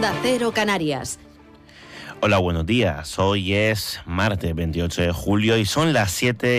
Onda Cero Canarias. Hola, buenos días. Hoy es martes 28 de julio y son las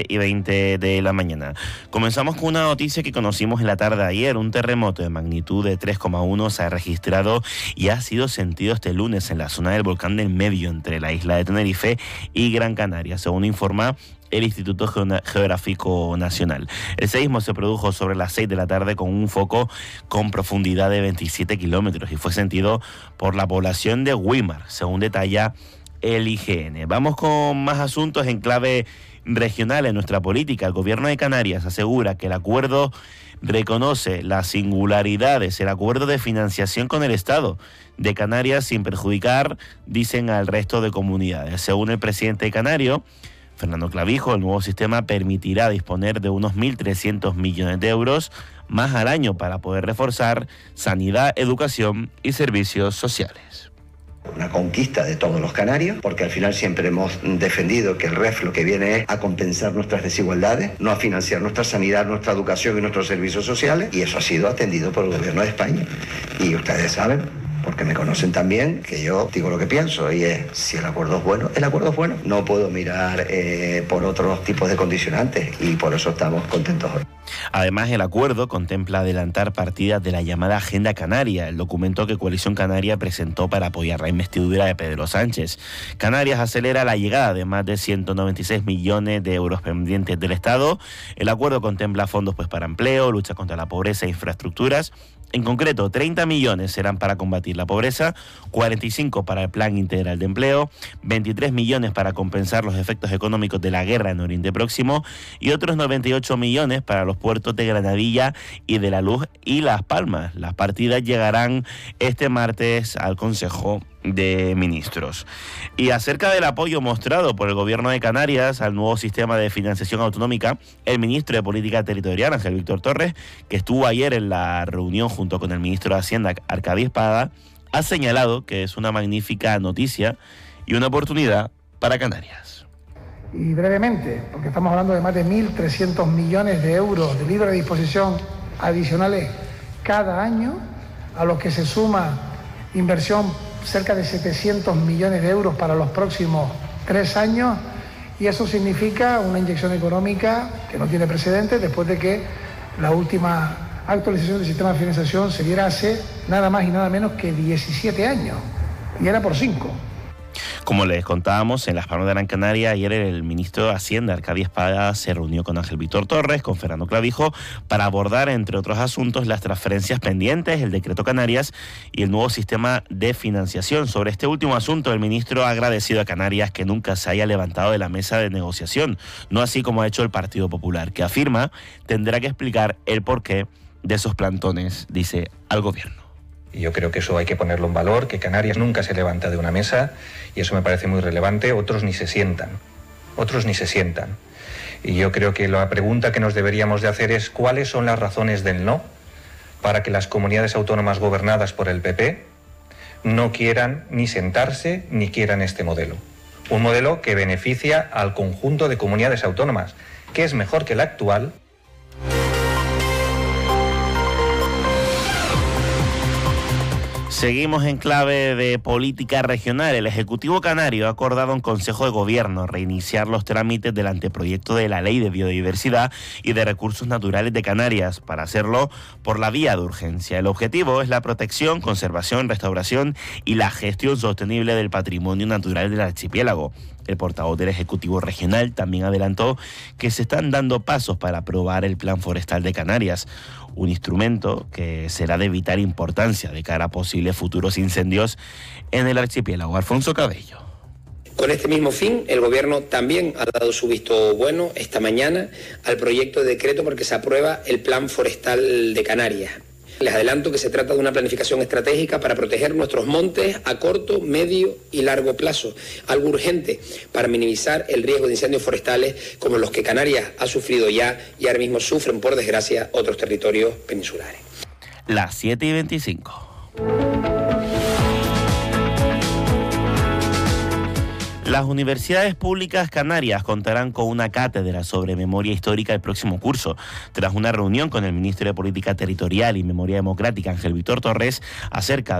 7:20 de la mañana. Comenzamos con una noticia que conocimos en la tarde de ayer. Un terremoto de magnitud de 3,1 se ha registrado y ha sido sentido este lunes en la zona del volcán del Medio, entre la isla de Tenerife y Gran Canaria, según informa el Instituto Geográfico Nacional. El seísmo se produjo sobre las 6 de la tarde con un foco con profundidad de 27 kilómetros y fue sentido por la población de Güímar, según detalla el IGN. Vamos con más asuntos en clave regional en nuestra política. El gobierno de Canarias asegura que el acuerdo reconoce las singularidades, el acuerdo de financiación con el Estado de Canarias sin perjudicar, dicen, al resto de comunidades. Según el presidente canario, Fernando Clavijo, el nuevo sistema permitirá disponer de unos 1.300 millones de euros más al año para poder reforzar sanidad, educación y servicios sociales. Una conquista de todos los canarios, porque al final siempre hemos defendido que el REF lo que viene es a compensar nuestras desigualdades, no a financiar nuestra sanidad, nuestra educación y nuestros servicios sociales, y eso ha sido atendido por el gobierno de España. Y ustedes saben, porque me conocen también, que yo digo lo que pienso, y es, si el acuerdo es bueno, el acuerdo es bueno. No puedo mirar por otros tipos de condicionantes, y por eso estamos contentos hoy. Además, el acuerdo contempla adelantar partidas de la llamada Agenda Canaria, el documento que Coalición Canaria presentó para apoyar la investidura de Pedro Sánchez. Canarias acelera la llegada de más de 196 millones de euros pendientes del Estado. El acuerdo contempla fondos para empleo, lucha contra la pobreza e infraestructuras. En concreto, 30 millones serán para combatir la pobreza, 45 para el Plan Integral de Empleo, 23 millones para compensar los efectos económicos de la guerra en Oriente Próximo y otros 98 millones para los puertos de Granadilla y de La Luz y Las Palmas. Las partidas llegarán este martes al Consejo de Ministros. Y acerca del apoyo mostrado por el gobierno de Canarias al nuevo sistema de financiación autonómica, el ministro de Política Territorial, Ángel Víctor Torres, que estuvo ayer en la reunión junto con el ministro de Hacienda, Arcadi Espada, ha señalado que es una magnífica noticia y una oportunidad para Canarias. Y brevemente, porque estamos hablando de más de 1.300 millones de euros de libre disposición adicionales cada año, a los que se suma inversión cerca de 700 millones de euros para los próximos 3 años, y eso significa una inyección económica que no tiene precedentes después de que la última actualización del sistema de financiación se diera hace nada más y nada menos que 17 años, y era por 5. Como les contábamos, en Las Palmas de Gran Canaria, ayer el ministro de Hacienda, Arcadi Espada, se reunió con Ángel Víctor Torres, con Fernando Clavijo, para abordar, entre otros asuntos, las transferencias pendientes, el decreto Canarias y el nuevo sistema de financiación. Sobre este último asunto, el ministro ha agradecido a Canarias que nunca se haya levantado de la mesa de negociación, no así como ha hecho el Partido Popular, que afirma tendrá que explicar el porqué de esos plantones, dice, al gobierno. Y yo creo que eso hay que ponerlo en valor, que Canarias nunca se levanta de una mesa, y eso me parece muy relevante. Otros ni se sientan. Y yo creo que la pregunta que nos deberíamos de hacer es ¿cuáles son las razones del no para que las comunidades autónomas gobernadas por el PP no quieran ni sentarse ni quieran este modelo? Un modelo que beneficia al conjunto de comunidades autónomas, que es mejor que el actual. Seguimos en clave de política regional. El Ejecutivo Canario ha acordado en Consejo de Gobierno reiniciar los trámites del anteproyecto de la Ley de Biodiversidad y de Recursos Naturales de Canarias, para hacerlo por la vía de urgencia. El objetivo es la protección, conservación, restauración y la gestión sostenible del patrimonio natural del archipiélago. El portavoz del Ejecutivo Regional también adelantó que se están dando pasos para aprobar el Plan Forestal de Canarias, un instrumento que será de vital importancia de cara a posibles futuros incendios en el archipiélago. Alfonso Cabello. Con este mismo fin, el Gobierno también ha dado su visto bueno esta mañana al proyecto de decreto por el que se aprueba el Plan Forestal de Canarias. Les adelanto que se trata de una planificación estratégica para proteger nuestros montes a corto, medio y largo plazo, algo urgente para minimizar el riesgo de incendios forestales como los que Canarias ha sufrido ya y ahora mismo sufren, por desgracia, otros territorios peninsulares. Las 7:25. Las universidades públicas canarias contarán con una cátedra sobre memoria histórica el próximo curso. Tras una reunión con el ministro de Política Territorial y Memoria Democrática, Ángel Víctor Torres, acerca